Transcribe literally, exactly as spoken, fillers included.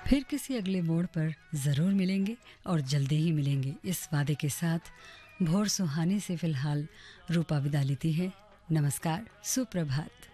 फिर किसी अगले मोड़ पर ज़रूर मिलेंगे और जल्दी ही मिलेंगे, इस वादे के साथ भोर सुहानी से फ़िलहाल रूपा विदा लेती है। नमस्कार, सुप्रभात।